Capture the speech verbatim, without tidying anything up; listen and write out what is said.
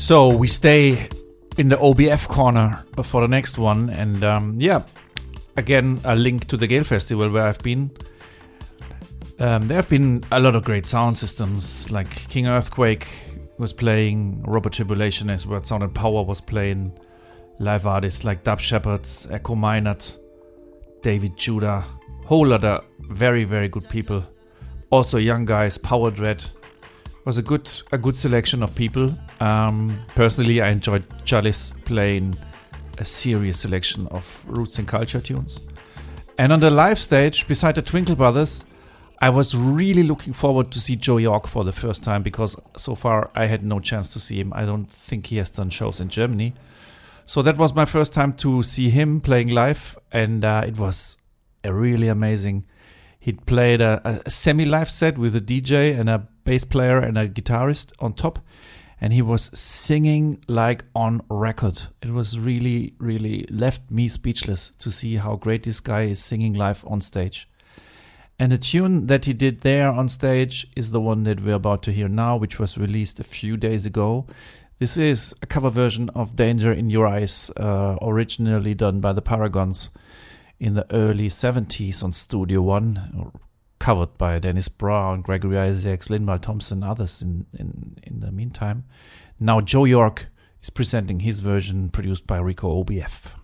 So we stay in the O B F corner for the next one, and um, yeah, again a link to the Gale Festival where I've been. Um, there have been a lot of great sound systems, like King Earthquake was playing, Robot Tribulation as well, Sound and Power was playing, live artists like Dub Shepherds, Echo Minot, David Judah, whole lot of very very good people. Also young guys, Power Dread. Was a good a good selection of people. Um, personally, I enjoyed Chalice playing a serious selection of roots and culture tunes. And on the live stage, beside the Twinkle Brothers, I was really looking forward to see Joe York for the first time, because so far I had no chance to see him. I don't think he has done shows in Germany. So that was my first time to see him playing live, and uh, it was a really amazing. He'd played a, a semi-live set with a D J and a bass player and a guitarist on top, and he was singing like on record. It was really, really left me speechless to see how great this guy is singing live on stage. And the tune that he did there on stage is the one that we're about to hear now, which was released a few days ago. This is a cover version of Danger in Your Eyes, uh, originally done by the Paragons in the early seventies on Studio One, covered by Dennis Brown, Gregory Isaacs, Lin-Manuel Thompson, others in, in, in the meantime. Now Joe York is presenting his version, produced by Rico O B F.